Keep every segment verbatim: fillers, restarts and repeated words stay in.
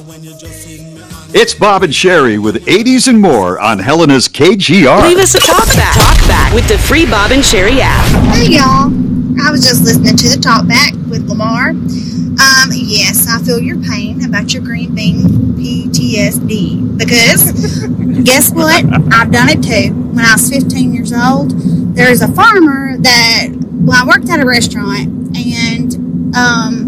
It's Bob and Sherry with eighties and more on Helena's K G R. Leave us a talk back. Talk back with the free Bob and Sherry app. Hey, y'all. I was just listening to the talk back with Lamar. Um, yes, I feel your pain about your green bean P T S D because guess what? I've done it too. When I was fifteen years old, there's a farmer that, well, I worked at a restaurant and, um,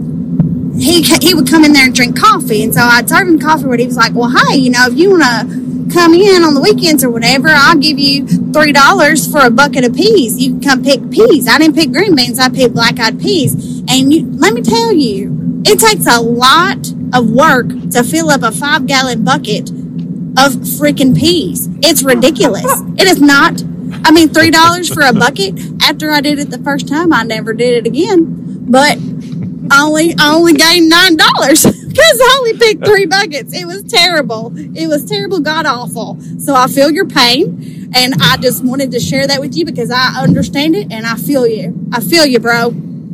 He he would come in there and drink coffee, and so I'd serve him coffee. But he was like, "Well, hey, you know, if you want to come in on the weekends or whatever, I'll give you three dollars for a bucket of peas. You can come pick peas." I didn't pick green beans; I picked black-eyed peas. And you, let me tell you, it takes a lot of work to fill up a five-gallon bucket of freaking peas. It's ridiculous. It is not. I mean, three dollars for a bucket. After I did it the first time, I never did it again. But I only, I only gained nine dollars because I only picked three buckets. It was terrible. It was terrible, god awful. So I feel your pain, and I just wanted to share that with you because I understand it and I feel you. I feel you, bro.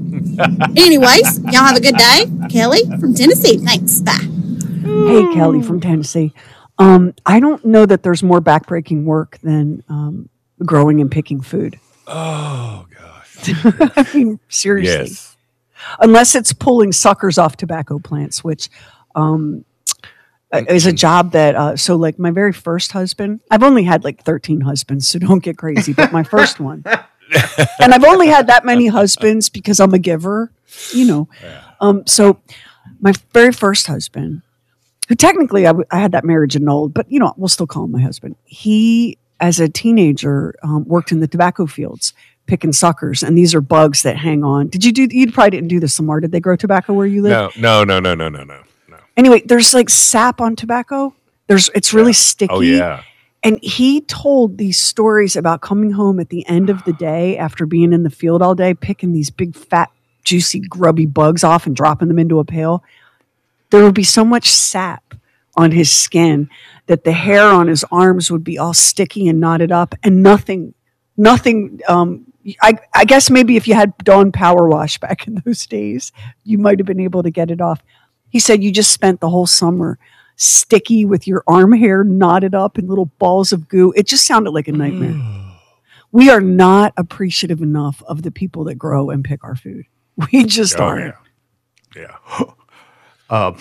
Anyways, y'all have a good day. Kelly from Tennessee. Thanks. Bye. Hey, Kelly from Tennessee. Um, I don't know that there's more backbreaking work than um, growing and picking food. Oh gosh. I mean, seriously. Yes. Unless it's pulling suckers off tobacco plants, which um, is a job that, uh, so like my very first husband, I've only had like thirteen husbands, so don't get crazy, but my first one. And I've only had that many husbands because I'm a giver, you know. Um, so my very first husband, who technically I, w- I had that marriage annulled, but, you know, we'll still call him my husband. He, as a teenager, um, worked in the tobacco fields, picking suckers, and these are bugs that hang on. Did you do? You probably didn't do this, Lamar. Did they grow tobacco where you live? No, no, no, no, no, no, no. no. Anyway, there's like sap on tobacco. There's it's really Yeah. sticky. Oh yeah. And he told these stories about coming home at the end of the day after being in the field all day, picking these big, fat, juicy, grubby bugs off and dropping them into a pail. There would be so much sap on his skin that the hair on his arms would be all sticky and knotted up, and nothing, nothing. Um, I, I guess maybe if you had Dawn Power Wash back in those days, you might have been able to get it off. He said you just spent the whole summer sticky with your arm hair knotted up in little balls of goo. It just sounded like a nightmare. We are not appreciative enough of the people that grow and pick our food. We just Oh aren't. yeah. Yeah. Um,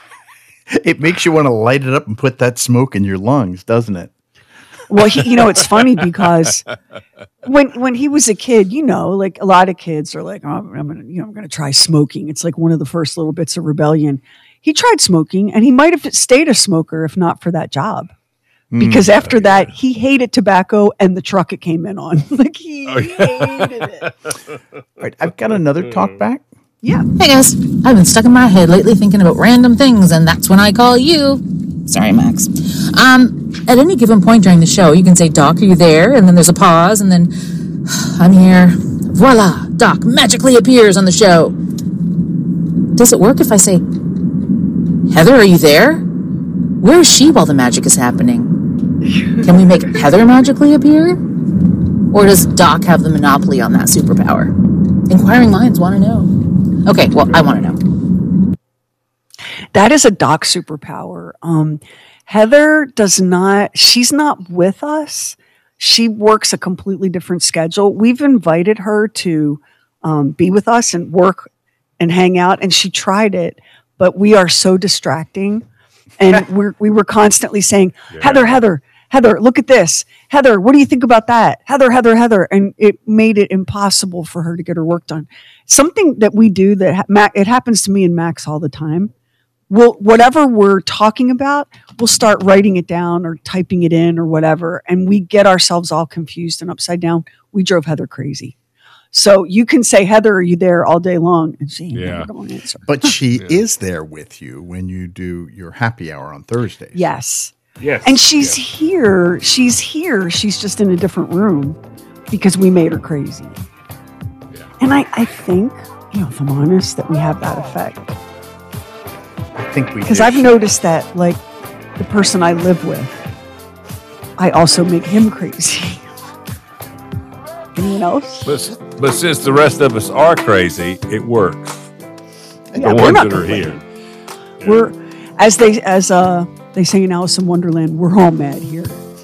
it makes you want to light it up and put that smoke in your lungs, doesn't it? Well, he, you know, it's funny because when when he was a kid, you know, like a lot of kids are like, oh, I'm gonna, you know, I'm gonna try smoking. It's like one of the first little bits of rebellion. He tried smoking, and he might have stayed a smoker if not for that job. Because mm, after oh, that, yeah. he hated tobacco and the truck it came in on. Like he oh, yeah. hated it. All right, I've got another talk back. Yeah. Hey guys, I've been stuck in my head lately thinking about random things, and that's when I call you. Sorry, Max. Um, at any given point during the show, you can say, Doc, are you there? And then there's a pause, and then I'm here. Voila, Doc magically appears on the show. Does it work if I say, Heather, are you there? Where is she while the magic is happening? Can we make Heather magically appear? Or does Doc have the monopoly on that superpower? Inquiring minds want to know. Okay, well, I want to know. That is a Doc superpower. Um, Heather does not, she's not with us. She works a completely different schedule. We've invited her to um, be with us and work and hang out, and she tried it, but we are so distracting. And we're, we were constantly saying, yeah. Heather, Heather, Heather, look at this. Heather, what do you think about that? Heather, Heather, Heather. And it made it impossible for her to get her work done. Something that we do that ha- Mac, it happens to me and Max all the time. We'll, whatever we're talking about, we'll start writing it down or typing it in or whatever. And we get ourselves all confused and upside down. We drove Heather crazy. So you can say, Heather, are you there all day long? And she ain't yeah. never going to answer. But she yeah. is there with you when you do your happy hour on Thursdays. Yes. Yes. And she's yes. here. She's here. She's just in a different room because we made her crazy. Yeah. And I, I think, you know, if I'm honest, that we have that effect. I think we Because I've noticed that, like, the person I live with, I also make him crazy. Anyone else? But, but since the rest of us are crazy, it works. Yeah, the ones that are here. We're, As they as uh they say in Alice in Wonderland, we're all mad here.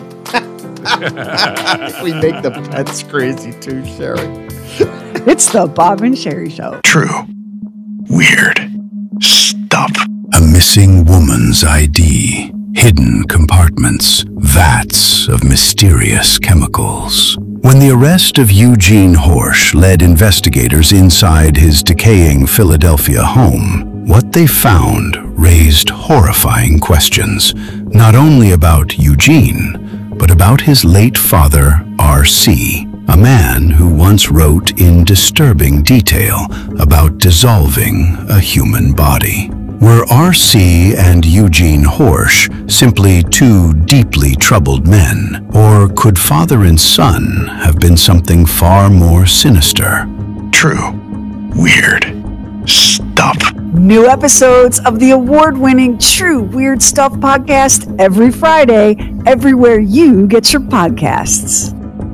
We make the pets crazy too, Sherry. It's the Bob and Sherry Show. True. Weird. Stuff. A missing woman's I D. Hidden compartments. Vats of mysterious chemicals. When the arrest of Eugene Horsch led investigators inside his decaying Philadelphia home, what they found raised horrifying questions, not only about Eugene, but about his late father, R C, a man who once wrote in disturbing detail about dissolving a human body. Were R C and Eugene Horsch simply two deeply troubled men, or could father and son have been something far more sinister? True. Weird. Stuff. New episodes of the award-winning True Weird Stuff podcast every Friday, everywhere you get your podcasts.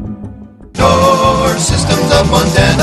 Door Systems of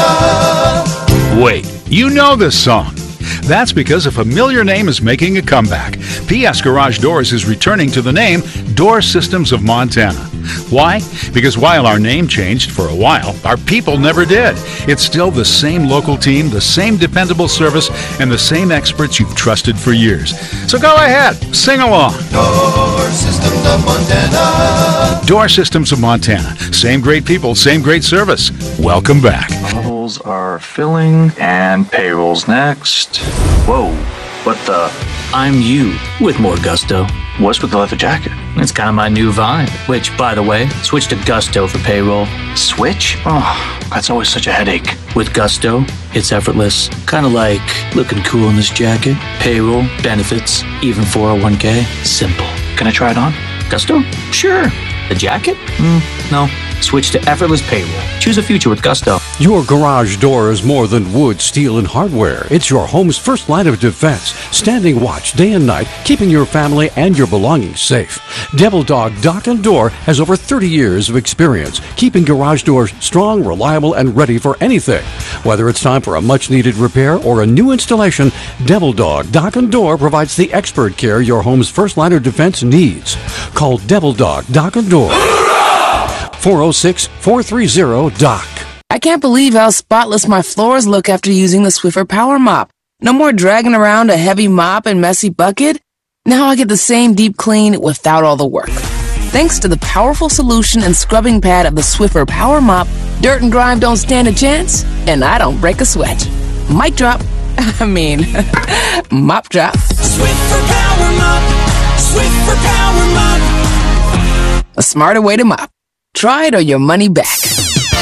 Montana. Wait, you know this song. That's because a familiar name is making a comeback. P S Garage Doors is returning to the name Door Systems of Montana. Why? Because while our name changed for a while, our people never did. It's still the same local team, the same dependable service, and the same experts you've trusted for years. So go ahead, sing along. Door Systems of Montana. Door Systems of Montana. Same great people, same great service. Welcome back. Models are filling, and payroll's next. Whoa, what the? I'm you with more gusto. What's with the leather jacket? It's kind of my new vibe. Which, by the way, switch to Gusto for payroll. Switch? Oh, that's always such a headache. With Gusto, it's effortless. Kind of like looking cool in this jacket. Payroll, benefits, even four oh one k. Simple. Can I try it on? Gusto? Sure. The jacket? Mm, no. Switch to effortless payroll. Choose a future with Gusto. Your garage door is more than wood, steel, and hardware. It's your home's first line of defense. Standing watch day and night, keeping your family and your belongings safe. Devil Dog Dock and Door has over thirty years of experience, keeping garage doors strong, reliable, and ready for anything. Whether it's time for a much-needed repair or a new installation, Devil Dog Dock and Door provides the expert care your home's first line of defense needs. Call Devil Dog Dock and Door. four oh six, four three zero, D O C. I can't believe how spotless my floors look after using the Swiffer Power Mop. No more dragging around a heavy mop and messy bucket. Now I get the same deep clean without all the work. Thanks to the powerful solution and scrubbing pad of the Swiffer Power Mop, dirt and grime don't stand a chance, and I don't break a sweat. Mic drop. I mean, mop drop. Swiffer Power Mop. Swiffer Power Mop. A smarter way to mop. Try it or your money back.